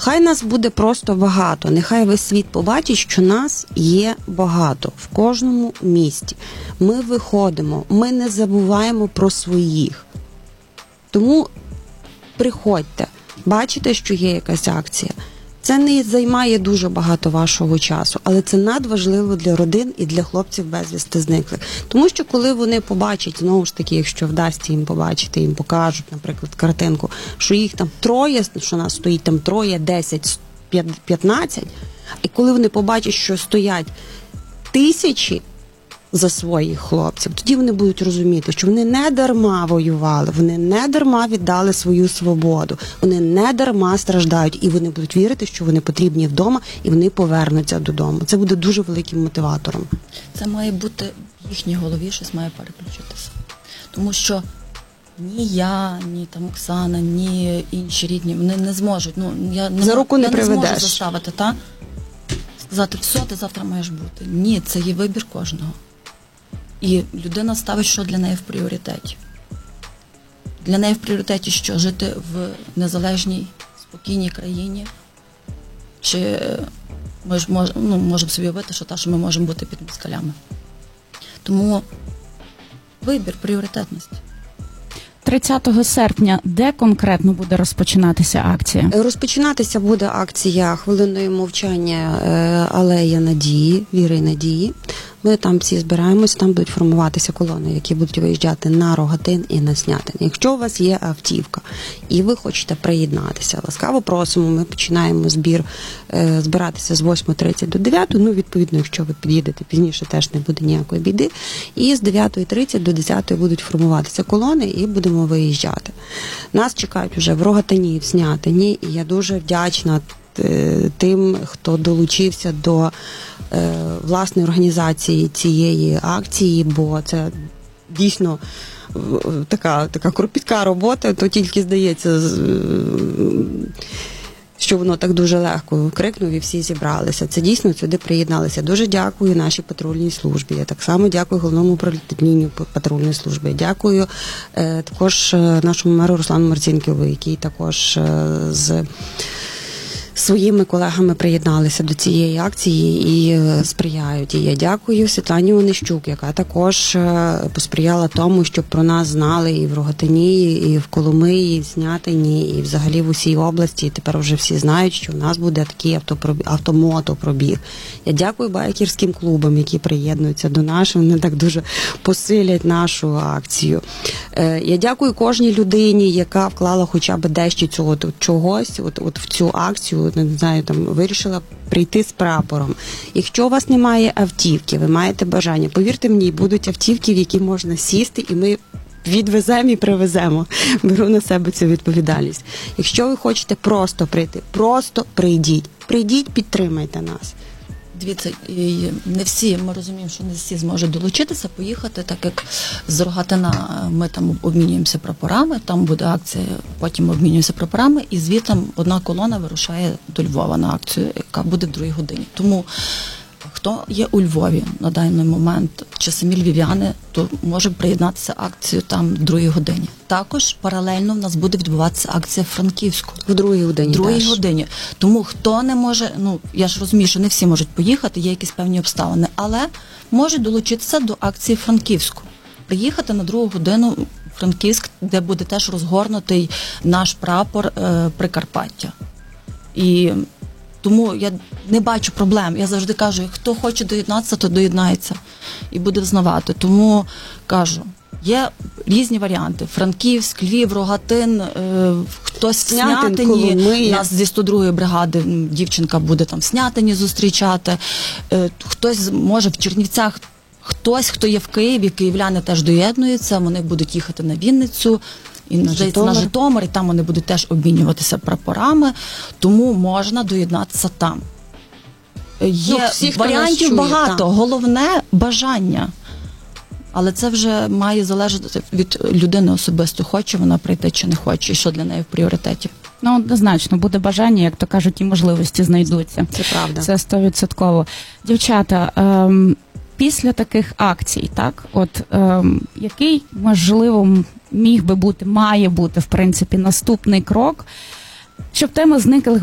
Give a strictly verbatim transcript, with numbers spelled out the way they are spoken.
Хай нас буде просто багато, нехай весь світ побачить, що нас є багато в кожному місті. Ми виходимо, ми не забуваємо про своїх. Тому приходьте, бачите, що є якась акція. Це не займає дуже багато вашого часу, але це надважливо для родин і для хлопців безвісти зниклих. Тому що коли вони побачать, знову ж таки, якщо вдасться їм побачити, їм покажуть, наприклад, картинку, що їх там троє, що нас стоїть там троє, десять, п'ятнадцять, і коли вони побачать, що стоять тисячі за своїх хлопців, тоді вони будуть розуміти, що вони не дарма воювали, вони не дарма віддали свою свободу, вони не дарма страждають, і вони будуть вірити, що вони потрібні вдома, і вони повернуться додому. Це буде дуже великим мотиватором. Це має бути в їхній голові, щось має переключитися. Тому що ні я, ні там Оксана, ні інші рідні, вони не зможуть. Ну, я не, За руку не я приведеш. не зможу заставити, та? Сказати, все, ти завтра маєш бути. Ні, це є вибір кожного. І людина ставить, що для неї в пріоритеті. Для неї в пріоритеті що? Жити в незалежній, спокійній країні? Чи ми ж мож, ну, можемо собі уявити, що, та, що ми можемо бути під москалями? Тому вибір, пріоритетність. тридцятого серпня де конкретно буде розпочинатися акція? Розпочинатися буде акція хвилинної мовчання «Алея надії», «Віри і надії». Ми там всі збираємось, там будуть формуватися колони, які будуть виїжджати на Рогатин і на Снятин. Якщо у вас є автівка і ви хочете приєднатися, ласкаво просимо, ми починаємо збір, е, збиратися з восьмої тридцять до дев'ятої, ну, відповідно, якщо ви під'їдете пізніше, теж не буде ніякої біди. І з дев'ятої тридцять до десятої будуть формуватися колони і будемо виїжджати. Нас чекають вже в Рогатині, в Снятині, і я дуже вдячна тим, хто долучився до е, власної організації цієї акції, бо це дійсно така, така кропітка робота, то тільки здається, що воно так дуже легко крикнув і всі зібралися. Це дійсно сюди приєдналися. Дуже дякую нашій патрульній службі. Я так само дякую головному управлінню патрульної служби. Дякую е, також нашому меру Руслану Марцінківу, який також е, з своїми колегами приєдналися до цієї акції і сприяють. І я дякую Світлані Онищук, яка також посприяла тому, щоб про нас знали і в Рогатині, і в Коломиї, і в Снятині, і взагалі в усій області. І тепер вже всі знають, що в нас буде такий автомотопробіг. Я дякую байкерським клубам, які приєднуються до нашого, вони так дуже посилять нашу акцію. Я дякую кожній людині, яка вклала хоча б дещо цього чогось от, от в цю акцію, не знаю, там, вирішила прийти з прапором. Якщо у вас немає автівки, ви маєте бажання, повірте мені, будуть автівки, в які можна сісти, і ми відвеземо і привеземо. Беру на себе цю відповідальність. Якщо ви хочете просто прийти, просто прийдіть. Прийдіть, підтримайте нас. Дивіться, не всі, ми розуміємо, що не всі зможуть долучитися, поїхати, так як з Рогатина ми там обмінюємося прапорами, там буде акція, потім обмінюємося прапорами, і звідти одна колона вирушає до Львова на акцію, яка буде в другій годині. Тому хто є у Львові на даний момент, чи самі львів'яни, то може приєднатися акцію там в другій годині. Також паралельно в нас буде відбуватися акція в Франківську. В другій годині. В другій теж. годині. Тому хто не може, ну, я ж розумію, що не всі можуть поїхати, є якісь певні обставини, але можуть долучитися до акції в Франківську. Приїхати на другу годину в Франківськ, де буде теж розгорнутий наш прапор е, Прикарпаття. І тому я не бачу проблем. Я завжди кажу, хто хоче доєднатися, то доєднається і буде взнавати. Тому кажу, є різні варіанти. Франківськ, Львів, Рогатин, е, хтось в Снятині. У нас зі сто другої бригади дівчинка буде там в Снятині зустрічати. Е, хтось може в Чернівцях, хтось, хто є в Києві, київляни теж доєднуються, вони будуть їхати на Вінницю. І на Житомир. на Житомир, і там вони будуть теж обмінюватися прапорами, тому можна доєднатися там. Є ну, всі, варіантів чує, багато, там. Головне – бажання. Але це вже має залежати від людини особисто, хоче вона прийти чи не хоче, і що для неї в пріоритеті. Ну, однозначно, буде бажання, як то кажуть, і можливості знайдуться. Це правда. Це стовідсотково. Дівчата, ем, після таких акцій, так, от ем, який, можливо, міг би бути, має бути, в принципі, наступний крок, щоб тема зниклих